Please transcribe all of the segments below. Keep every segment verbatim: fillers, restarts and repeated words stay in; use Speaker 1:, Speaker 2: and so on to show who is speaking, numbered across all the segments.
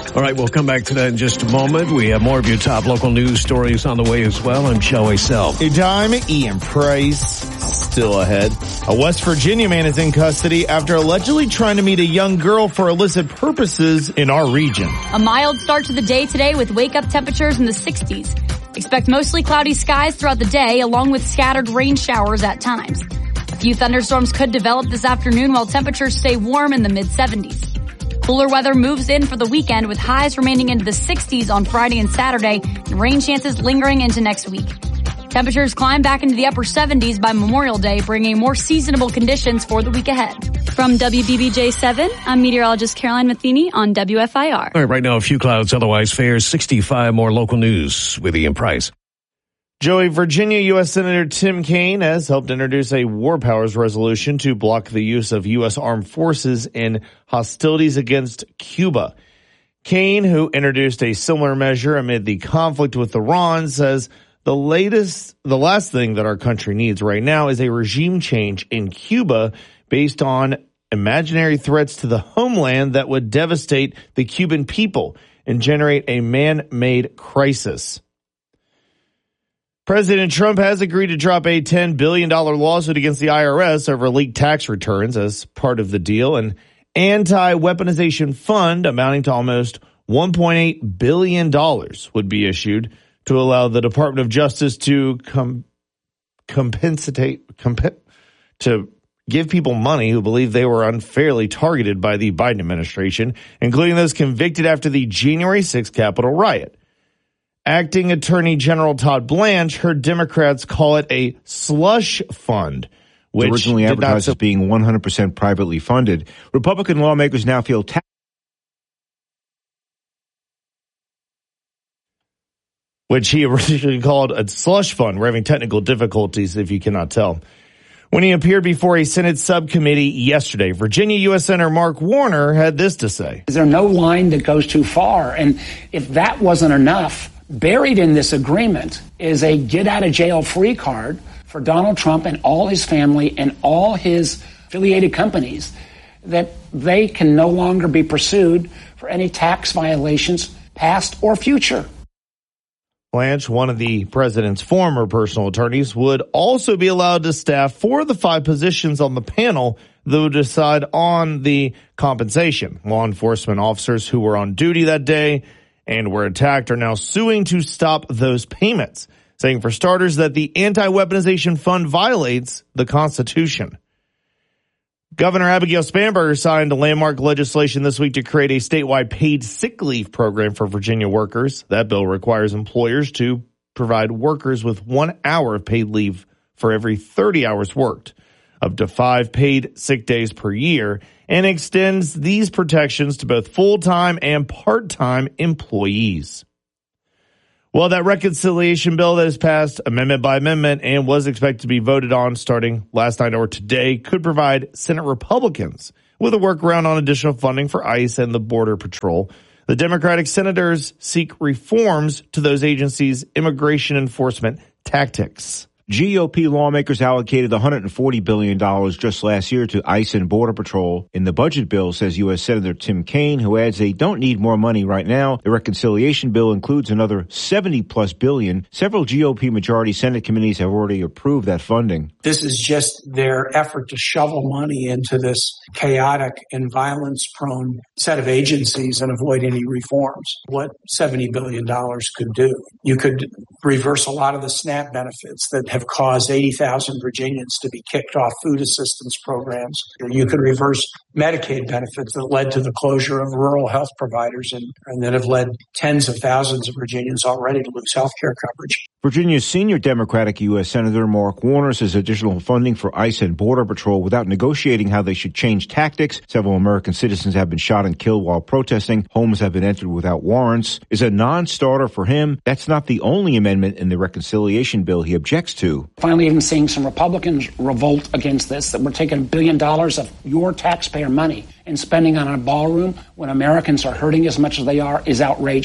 Speaker 1: All right, we'll come back to that in just a moment. We have more of your top local news stories on the way as well. I'm Shelley Self.
Speaker 2: Hey, time, Ian Price. Still ahead. A West Virginia man is in custody after allegedly trying to meet a young girl for illicit purposes in our region.
Speaker 3: A mild start to the day today with wake-up temperatures in the sixties. Expect mostly cloudy skies throughout the day, along with scattered rain showers at times. A few thunderstorms could develop this afternoon while temperatures stay warm in the mid-seventies. Cooler weather moves in for the weekend with highs remaining into the sixties on Friday and Saturday and rain chances lingering into next week. Temperatures climb back into the upper seventies by Memorial Day, bringing more seasonable conditions for the week ahead. From W B B J seven, I'm meteorologist Caroline Matheny on W F I R.
Speaker 1: All right, right now a few clouds, otherwise fair. sixty-five more local news with Ian Price.
Speaker 2: Joey, Virginia U S Senator Tim Kaine has helped introduce a war powers resolution to block the use of U S armed forces in hostilities against Cuba. Kaine, who introduced a similar measure amid the conflict with Iran, says the latest, the last thing that our country needs right now is a regime change in Cuba based on imaginary threats to the homeland that would devastate the Cuban people and generate a man-made crisis. President Trump has agreed to drop a ten billion dollars lawsuit against the I R S over leaked tax returns as part of the deal. An anti-weaponization fund amounting to almost one point eight billion dollars would be issued to allow the Department of Justice to com- compensate, comp- to give people money who believe they were unfairly targeted by the Biden administration, including those convicted after the January sixth Capitol riot. Acting Attorney General Todd Blanche heard Democrats call it a slush fund, which
Speaker 4: originally advertised
Speaker 2: not...
Speaker 4: as being one hundred percent privately funded. Republican lawmakers now feel ta-
Speaker 2: which he originally called a slush fund. We're having technical difficulties if you cannot tell. When he appeared before a Senate subcommittee yesterday, Virginia U S Senator Mark Warner had this to say.
Speaker 5: Is there no line that goes too far? And if that wasn't enough, buried in this agreement is a get-out-of-jail-free card for Donald Trump and all his family and all his affiliated companies that they can no longer be pursued for any tax violations, past or future.
Speaker 2: Blanche, one of the president's former personal attorneys, would also be allowed to staff four of the five positions on the panel that would decide on the compensation. Law enforcement officers who were on duty that day and were attacked are now suing to stop those payments, saying for starters that the anti-weaponization fund violates the Constitution. Governor Abigail Spanberger signed a landmark legislation this week to create a statewide paid sick leave program for Virginia workers. That bill requires employers to provide workers with one hour of paid leave for every thirty hours worked, up to five paid sick days per year, and extends these protections to both full-time and part-time employees. Well, that reconciliation bill that is passed amendment by amendment and was expected to be voted on starting last night or today could provide Senate Republicans with a workaround on additional funding for ICE and the Border Patrol. The Democratic senators seek reforms to those agencies' immigration enforcement tactics.
Speaker 4: G O P lawmakers allocated one hundred forty billion dollars just last year to ICE and Border Patrol. In the budget bill, says U S Senator Tim Kaine, who adds they don't need more money right now. The reconciliation bill includes another seventy plus billion. Several G O P majority Senate committees have already approved that funding.
Speaker 6: This is just their effort to shovel money into this chaotic and violence-prone set of agencies and avoid any reforms. What seventy billion dollars could do. You could reverse a lot of the SNAP benefits that have caused eighty thousand Virginians to be kicked off food assistance programs. You could reverse Medicaid benefits that led to the closure of rural health providers and, and that have led tens of thousands of Virginians already to lose health care coverage.
Speaker 4: Virginia's senior Democratic U S Senator Mark Warner says additional funding for ICE and Border Patrol without negotiating how they should change tactics. Several American citizens have been shot and killed while protesting. Homes have been entered without warrants. Is a non-starter for him. That's not the only amendment in the reconciliation bill he objects to.
Speaker 5: Finally, even seeing some Republicans revolt against this, that we're taking a billion dollars of your taxpayer money and spending on a ballroom when Americans are hurting as much as they are is outrageous.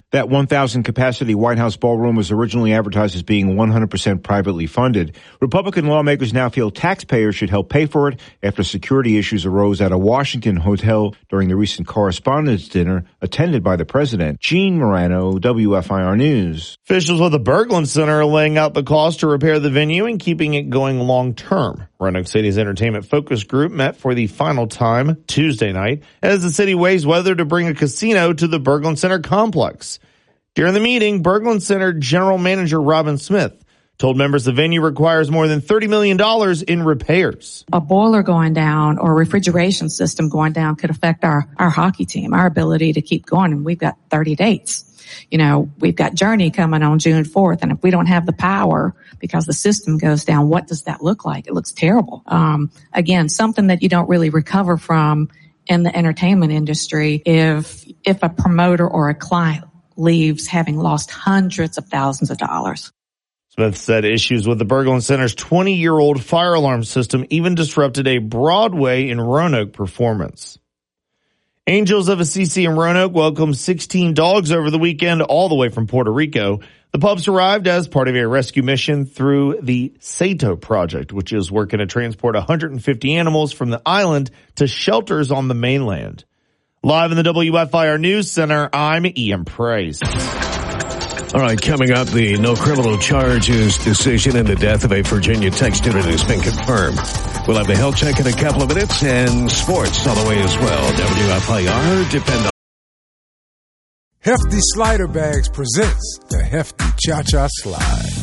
Speaker 4: That one thousand capacity White House ballroom was originally advertised as being one hundred percent privately funded. Republican lawmakers now feel taxpayers should help pay for it after security issues arose at a Washington hotel during the recent correspondence dinner attended by the president. Gene Morano, W F I R News.
Speaker 2: Officials with the Berglund Center are laying out the cost to repair the venue and keeping it going long term. Roanoke City's Entertainment Focus Group met for the final time Tuesday night as the city weighs whether to bring a casino to the Berglund Center complex. During the meeting, Berglund Center General Manager Robin Smith told members the venue requires more than thirty million dollars in repairs.
Speaker 7: A boiler going down or a refrigeration system going down could affect our, our hockey team, our ability to keep going, and we've got thirty dates. You know, we've got Journey coming on June fourth, and if we don't have the power because the system goes down, what does that look like? It looks terrible. Um, again, something that you don't really recover from in the entertainment industry if if a promoter or a client leaves having lost hundreds of thousands of dollars.
Speaker 2: Smith said issues with the Berglund Center's twenty-year-old fire alarm system even disrupted a Broadway in Roanoke performance. Angels of Assisi in Roanoke welcomed sixteen dogs over the weekend, all the way from Puerto Rico. The pups arrived as part of a rescue mission through the Sato Project, which is working to transport one hundred fifty animals from the island to shelters on the mainland. Live in the W F I R News Center, I'm Ian Price.
Speaker 1: All right, coming up, the no criminal charges decision in the death of a Virginia Tech student has been confirmed. We'll have the health check in a couple of minutes and sports on the way as well. W F I R, depend on.
Speaker 8: Hefty Slider Bags presents the Hefty Cha-Cha Slide.